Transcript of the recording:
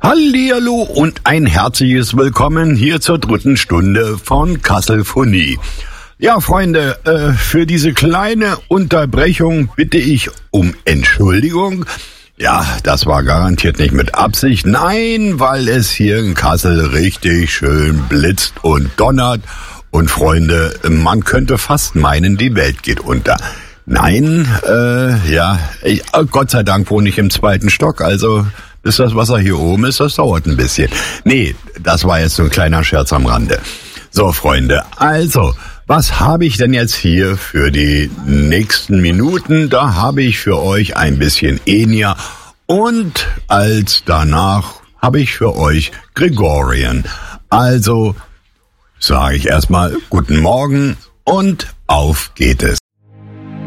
Hallihallo und ein herzliches Willkommen hier zur dritten Stunde von Kasselphonie. Ja, Freunde, für diese kleine Unterbrechung bitte ich um Entschuldigung. Ja, das war garantiert nicht mit Absicht. Nein, weil es hier in Kassel richtig schön blitzt und donnert. Und Freunde, man könnte fast meinen, die Welt geht unter. Nein, Gott sei Dank wohne ich im 2. Stock, also bis das Wasser hier oben ist, das dauert ein bisschen. Nee, das war jetzt so ein kleiner Scherz am Rande. So, Freunde, also, was habe ich denn jetzt hier für die nächsten Minuten? Da habe ich für euch ein bisschen Enya und als danach habe ich für euch Gregorian. Also sage ich erstmal guten Morgen und auf geht es.